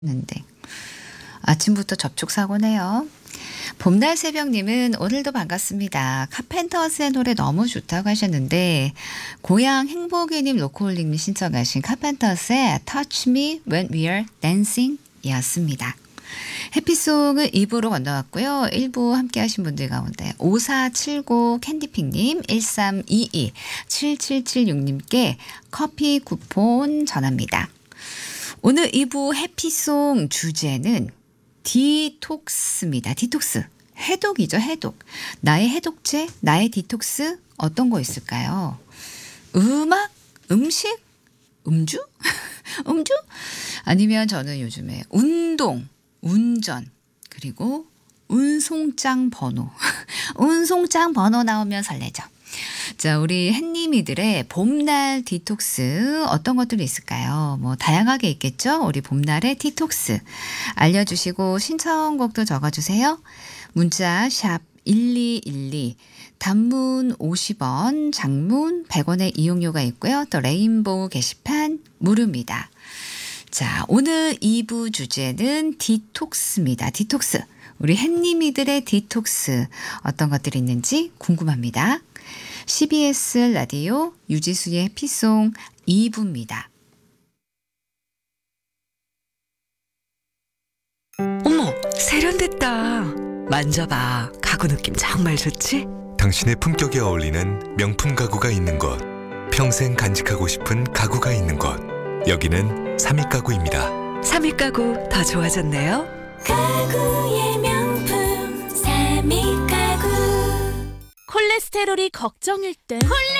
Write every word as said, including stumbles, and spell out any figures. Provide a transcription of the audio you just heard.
는데 아침부터 접촉사고네요. 봄날 새벽님은 오늘도 반갑습니다. 카펜터스의 노래 너무 좋다고 하셨는데 고향 행복이님 로코홀릭님 신청하신 카펜터스의 Touch Me When We're Dancing 이었습니다. 해피송을 이 부로 건너왔고요. 일 부 함께 하신 분들 가운데 오사칠구 캔디핑님, 일삼이이, 칠칠칠육님께 커피 쿠폰 전합니다. 오늘 이 부 해피송 주제는 디톡스입니다. 디톡스. 해독이죠, 해독. 나의 해독제, 나의 디톡스 어떤 거 있을까요? 음악? 음식? 음주? 음주? 아니면 저는 요즘에 운동, 운전, 그리고 운송장 번호. 운송장 번호 나오면 설레죠. 자, 우리 햇님이들의 봄날 디톡스 어떤 것들이 있을까요? 뭐 다양하게 있겠죠? 우리 봄날의 디톡스 알려주시고 신청곡도 적어주세요. 문자 샵 일이일이, 단문 오십 원, 장문 백 원의 이용료가 있고요. 또 레인보우 게시판 무료입니다. 자, 오늘 이 부 주제는 디톡스입니다. 디톡스. 우리 햇님이들의 디톡스 어떤 것들이 있는지 궁금합니다. 씨비에스 라디오 유지수의 해피송 이 부입니다. 어머, 세련됐다. 만져봐. 가구 느낌 정말 좋지? 당신의 품격에 어울리는 명품 가구가 있는 곳, 평생 간직하고 싶은 가구가 있는 곳, 여기는 삼익 가구입니다. 삼익 가구 더 좋아졌네요. 가구의 명품 삼익 가구. 콜레스테롤이 걱정일 땐